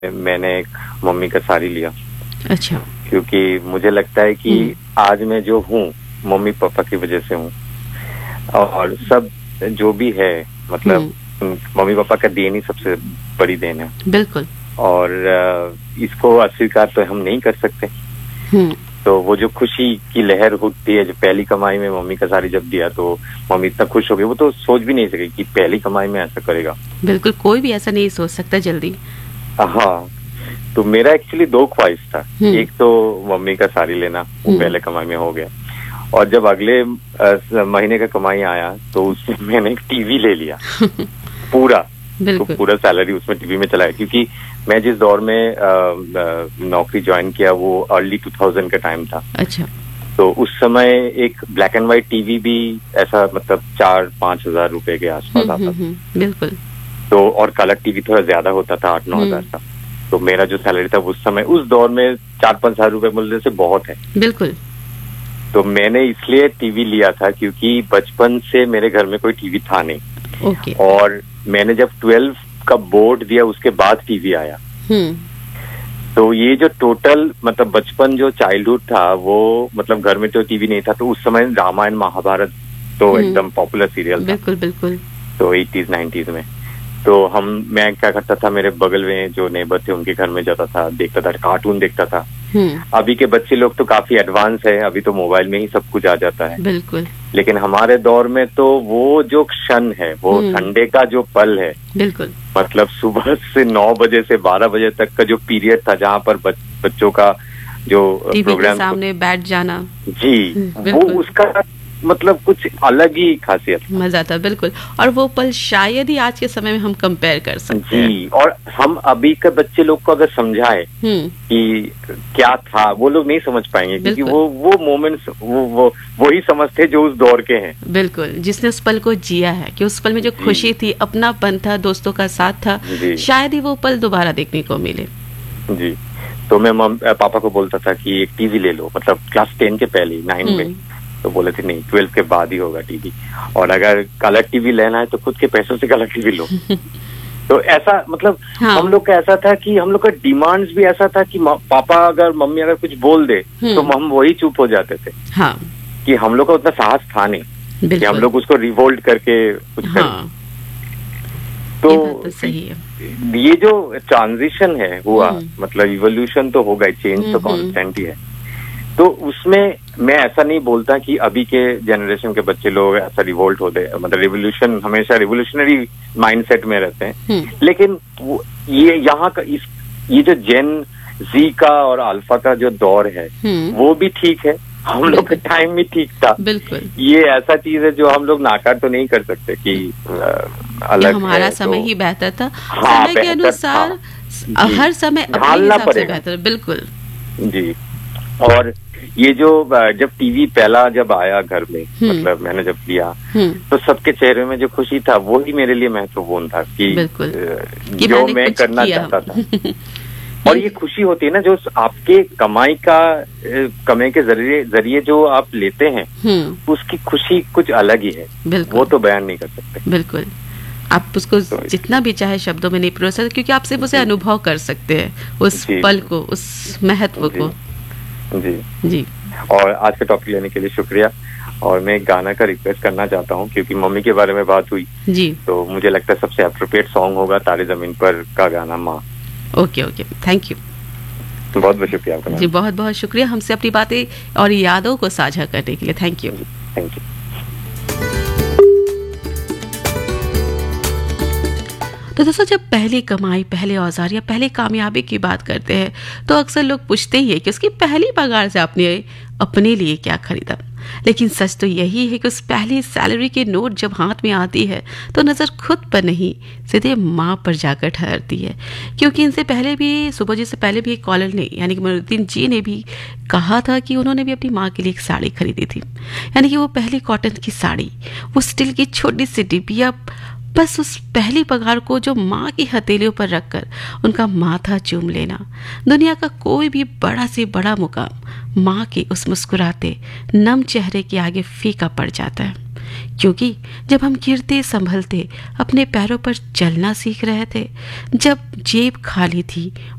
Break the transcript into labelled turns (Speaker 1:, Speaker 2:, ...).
Speaker 1: मैंने एक मम्मी का साड़ी लिया।
Speaker 2: अच्छा।
Speaker 1: क्योंकि मुझे लगता है कि आज मैं जो हूँ मम्मी पापा की वजह से हूँ, और सब जो भी है मतलब मम्मी पापा का देन ही सबसे बड़ी देन है।
Speaker 2: बिल्कुल।
Speaker 1: और इसको अस्वीकार तो हम नहीं कर सकते। तो वो जो खुशी की लहर उठती है, जो पहली कमाई में मम्मी का साड़ी जब दिया तो मम्मी इतना खुश हो गई, वो तो सोच भी नहीं सकी कि पहली कमाई में ऐसा करेगा।
Speaker 2: बिल्कुल, कोई भी ऐसा नहीं सोच सकता जल्दी।
Speaker 1: हाँ, तो मेरा एक्चुअली दो ख्वाहिश था। एक तो मम्मी का साड़ी लेना, वो पहले कमाई में हो गया, और जब अगले महीने का कमाई आया तो उसमें मैंने एक टीवी ले लिया। पूरा तो पूरा सैलरी उसमें टीवी में चलाया, क्योंकि मैं जिस दौर में नौकरी ज्वाइन किया वो अर्ली 2000 का टाइम था।
Speaker 2: अच्छा।
Speaker 1: तो उस समय एक ब्लैक एंड व्हाइट टीवी भी ऐसा मतलब 4-5 हजार रुपए के आसपास आता था।
Speaker 2: बिल्कुल।
Speaker 1: तो और कलर टीवी थोड़ा ज्यादा होता था, 8-9 हजार का। तो मेरा जो सैलरी था उस समय, उस दौर में 4-5 हजार रुपए मूल्य से बहुत है।
Speaker 2: बिल्कुल।
Speaker 1: तो मैंने इसलिए टीवी लिया था क्योंकि बचपन से मेरे घर में कोई टीवी था नहीं।
Speaker 2: ओके।
Speaker 1: और मैंने जब 12 का बोर्ड दिया उसके बाद टीवी आया। तो ये जो टोटल मतलब बचपन जो चाइल्डहुड था वो मतलब घर में तो टीवी नहीं था, तो उस समय रामायण महाभारत तो एकदम पॉपुलर सीरियल था।
Speaker 2: बिल्कुल बिल्कुल।
Speaker 1: तो 80s 90s में तो मैं क्या करता था, मेरे बगल में जो नेबर थे उनके घर में जाता था, देखता था, कार्टून देखता था। अभी के बच्चे लोग तो काफी एडवांस है, अभी तो मोबाइल में ही सब कुछ आ जाता है।
Speaker 2: बिल्कुल।
Speaker 1: लेकिन हमारे दौर में तो वो जो क्षण है, वो संडे का जो पल है,
Speaker 2: बिल्कुल
Speaker 1: मतलब सुबह से 9 बजे से 12 बजे तक का जो पीरियड था जहाँ पर बच्चों का जो प्रोग्राम
Speaker 2: सामने बैठ जाना,
Speaker 1: जी वो उसका मतलब कुछ अलग ही खासियत,
Speaker 2: मजा था। बिल्कुल। और वो पल शायद ही आज के समय में हम कंपेयर कर सकते हैं।
Speaker 1: जी, और हम अभी के बच्चे लोग को अगर समझाए कि क्या था, वो लोग नहीं समझ पाएंगे, क्योंकि वो मोमेंट्स वो ही समझते जो उस दौर के हैं।
Speaker 2: बिल्कुल, जिसने उस पल को जिया है, कि उस पल में जो खुशी थी, अपनापन था, दोस्तों का साथ था, शायद ही वो पल दोबारा देखने को मिले।
Speaker 1: जी, तो मैं पापा को बोलता था कि एक टीवी ले लो, मतलब क्लास 10 के पहले 9 में। तो बोले थे नहीं, 12 के बाद ही होगा टीवी, और अगर कलर टीवी लेना है तो खुद के पैसों से कलर टीवी लो। तो ऐसा मतलब हम लोग का ऐसा था कि हम लोग का डिमांड्स भी ऐसा था कि पापा अगर मम्मी अगर कुछ बोल दे तो हम वही चुप हो जाते थे।
Speaker 2: हाँ।
Speaker 1: कि हम लोग का उतना साहस था नहीं कि हम लोग उसको रिवोल्ट करके कुछ करें। तो
Speaker 2: सही है।
Speaker 1: ये जो ट्रांजिशन है हुआ, मतलब इवोल्यूशन तो होगा, चेंज तो कांस्टेंट ही है। तो उसमें मैं ऐसा नहीं बोलता कि अभी के जनरेशन के बच्चे लोग ऐसा रिवोल्ट होते, मतलब रिवोल्यूशन हमेशा रिवोल्यूशनरी माइंडसेट में रहते हैं। लेकिन ये यहाँ का ये जो जेन जी का और अल्फा का जो दौर है वो भी ठीक है, हम लोग का टाइम भी ठीक था।
Speaker 2: बिल्कुल।
Speaker 1: ये ऐसा चीज है जो हम लोग नाकार तो नहीं कर सकते कि अलग
Speaker 2: हमारा समय ही बेहतर था। समय के अनुसार हर समय
Speaker 1: ढालना पड़ेगा।
Speaker 2: बिल्कुल
Speaker 1: जी। और ये जो जब टीवी पहला जब आया घर में, मतलब मैंने जब लिया तो सबके चेहरे में जो खुशी था वो ही मेरे लिए महत्वपूर्ण था कि जो मैं करना चाहता था। और ये खुशी होती है ना जो आपके कमाई के जरिए जो आप लेते हैं, उसकी खुशी कुछ अलग ही है, वो तो बयान नहीं कर सकते।
Speaker 2: बिल्कुल, आप उसको जितना भी चाहे शब्दों में नहीं पिरो सकते, क्योंकि आप सिर्फ उसे अनुभव कर सकते हैं, उस पल को, उस महत्व को।
Speaker 1: जी
Speaker 2: जी।
Speaker 1: और आज का टॉपिक लेने के लिए शुक्रिया। और मैं एक गाना का रिक्वेस्ट करना चाहता हूँ, क्योंकि मम्मी के बारे में बात हुई
Speaker 2: जी,
Speaker 1: तो मुझे लगता है सबसे अप्रोप्रिएट सॉन्ग होगा तारे जमीन पर का गाना माँ।
Speaker 2: Okay okay, thank you.
Speaker 1: बहुत बहुत शुक्रिया आपका
Speaker 2: जी, बहुत बहुत शुक्रिया हमसे अपनी बातें और यादों को साझा करने के लिए। Thank you.
Speaker 1: Thank you.
Speaker 2: तो दोस्तों, जब पहली कमाई, पहले औजार या पहले कामयाबी की बात करते हैं तो अक्सर लोग पूछते ही है कि उसकी पहली पगार से आपने अपने लिए क्या खरीदा। लेकिन सच तो यही है कि उस पहली सैलरी के नोट जब हाथ में आती है तो नज़र खुद पर नहीं, सीधे माँ पर जाकर ठहरती है। क्योंकि इनसे पहले भी, सुबह जी से पहले भी एक कॉलर ने, यानी कि मनुद्दीन जी ने भी कहा था कि उन्होंने भी अपनी माँ के लिए एक साड़ी खरीदी थी। यानी कि वो पहली कॉटन की साड़ी, वो स्टील की छोटी सी डिबिया, बस उस पहली पगार को जो माँ की हथेलियों पर रखकर उनका माथा चूम लेना। दुनिया का कोई भी बड़ा से बड़ा मुकाम माँ के उस मुस्कुराते नम चेहरे के आगे फीका पड़ जाता है। क्योंकि जब हम गिरते संभलते अपने पैरों पर चलना सीख रहे थे, जब जेब खाली थी